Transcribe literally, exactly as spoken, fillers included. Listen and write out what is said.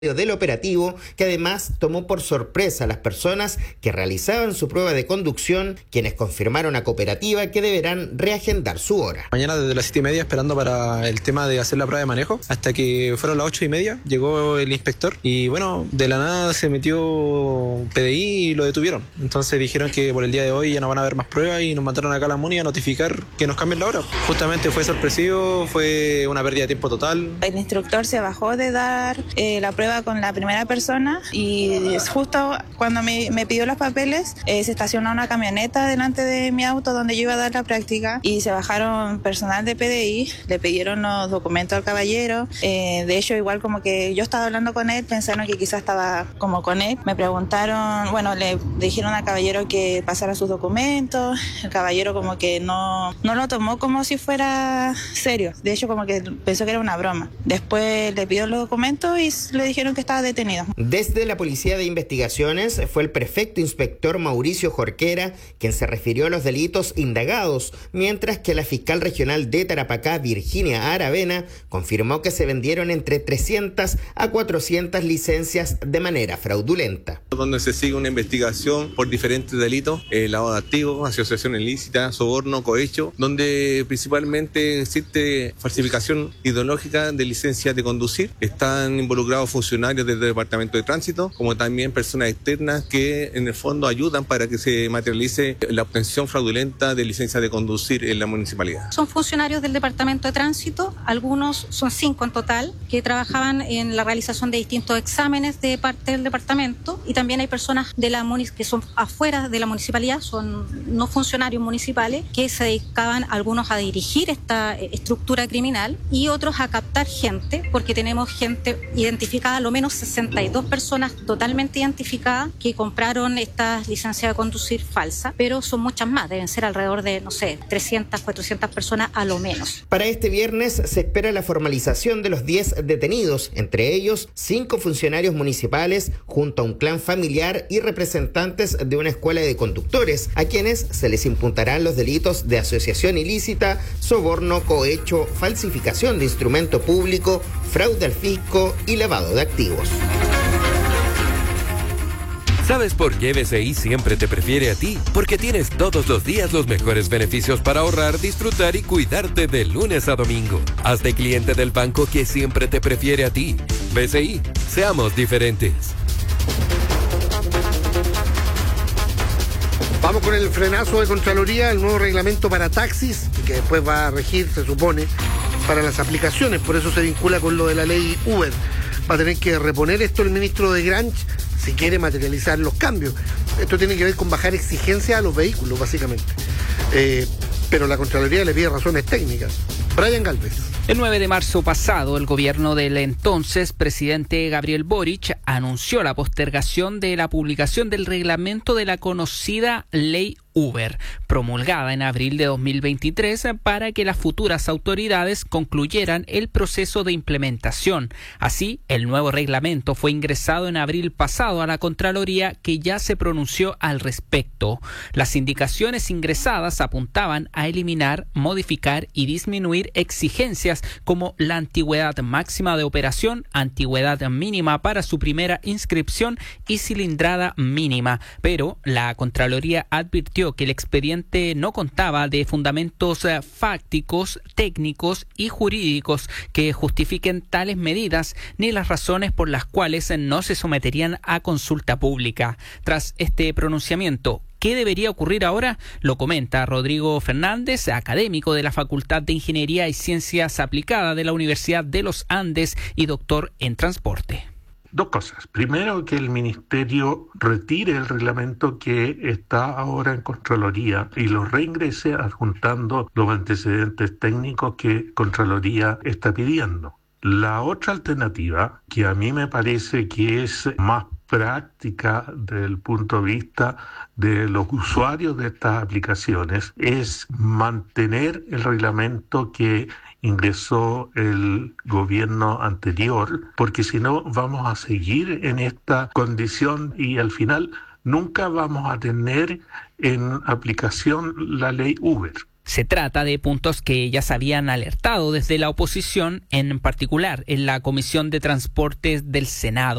del operativo, que además tomó por sorpresa a las personas que realizaban su prueba de conducción, quienes confirmaron a Cooperativa que deberán reagendar su hora. Mañana desde las siete y media esperando para el tema de hacer la prueba de manejo, hasta que fueron las ocho y media, llegó el inspector y bueno, de la nada se metió P D I y lo detuvieron. Entonces dijeron que por el día de hoy ya no van a haber más pruebas y nos mandaron acá a la MUNI a notificar que nos cambien la hora. Justamente fue sorpresivo, fue una pérdida de tiempo total. El instructor se bajó de dar eh, la prueba con la primera persona y justo cuando me, me pidió los papeles eh, se estacionó una camioneta delante de mi auto donde yo iba a dar la práctica y se bajaron personal de P D I, le pidieron los documentos al caballero, eh, de hecho igual como que yo estaba hablando con él, pensaron que quizás estaba como con él, me preguntaron, bueno, le dijeron al caballero que pasara sus documentos, el caballero como que no, no lo tomó como si fuera serio, de hecho como que pensó que era una broma, después le pidió los documentos y le dijeron que estaba detenido. Desde la Policía de Investigaciones fue el prefecto inspector Mauricio Jorquera quien se refirió a los delitos indagados, mientras que la fiscal regional de Tarapacá, Virginia Aravena, confirmó que se vendieron entre trescientas a cuatrocientas licencias de manera fraudulenta. Donde se sigue una investigación por diferentes delitos, eh, lavado de activos, asociación ilícita, soborno, cohecho, donde principalmente existe falsificación ideológica de licencias de conducir. Están involucrados funcionarios del Departamento de Tránsito, como también personas externas que en el fondo ayudan para que se materialice la obtención fraudulenta de licencias de conducir en la municipalidad. Son funcionarios del Departamento de Tránsito, algunos son cinco en total, que trabajaban en la realización de distintos exámenes de parte del departamento, y también hay personas de la munic- que son afuera de la municipalidad, son no funcionarios municipales, que se dedicaban algunos a dirigir esta estructura criminal y otros a captar gente, porque tenemos gente identificada, lo menos sesenta y dos personas totalmente identificadas que compraron estas licencias de conducir falsas, pero son muchas más, deben ser alrededor de, no sé, trescientas, cuatrocientas personas a lo menos. Para este viernes se espera la formalización de los diez detenidos, entre ellos cinco funcionarios municipales junto a un clan familiar y representantes de una escuela de conductores, a quienes se les imputarán los delitos de asociación ilícita, soborno, cohecho, falsificación de instrumento público, fraude al fisco y lavado de activos. ¿Sabes por qué B C I siempre te prefiere a ti? Porque tienes todos los días los mejores beneficios para ahorrar, disfrutar y cuidarte de lunes a domingo. Hazte cliente del banco que siempre te prefiere a ti. B C I, seamos diferentes. Vamos con el frenazo de Contraloría, el nuevo reglamento para taxis, que después va a regir, se supone, para las aplicaciones, por eso se vincula con lo de la ley Uber. Va a tener que reponer esto el ministro de Granch si quiere materializar los cambios. Esto tiene que ver con bajar exigencias a los vehículos, básicamente. Eh, pero la Contraloría le pide razones técnicas. Brian Galvez. El nueve de marzo pasado, el gobierno del entonces presidente Gabriel Boric anunció la postergación de la publicación del reglamento de la conocida ley Uber, promulgada en abril de dos mil veintitrés para que las futuras autoridades concluyeran el proceso de implementación. Así, el nuevo reglamento fue ingresado en abril pasado a la Contraloría, que ya se pronunció al respecto. Las indicaciones ingresadas apuntaban a eliminar, modificar y disminuir exigencias como la antigüedad máxima de operación, antigüedad mínima para su primera inscripción y cilindrada mínima. Pero la Contraloría advirtió que el expediente no contaba de fundamentos eh, fácticos, técnicos y jurídicos que justifiquen tales medidas, ni las razones por las cuales no se someterían a consulta pública. Tras este pronunciamiento, ¿qué debería ocurrir ahora? Lo comenta Rodrigo Fernández, académico de la Facultad de Ingeniería y Ciencias Aplicadas de la Universidad de los Andes y doctor en transporte. Dos cosas. Primero, que el Ministerio retire el reglamento que está ahora en Contraloría y lo reingrese adjuntando los antecedentes técnicos que Contraloría está pidiendo. La otra alternativa, que a mí me parece que es más práctica desde el punto de vista de los usuarios de estas aplicaciones, es mantener el reglamento que ingresó el gobierno anterior, porque si no vamos a seguir en esta condición y al final nunca vamos a tener en aplicación la ley Uber. Se trata de puntos que ya se habían alertado desde la oposición, en particular en la Comisión de Transportes del Senado.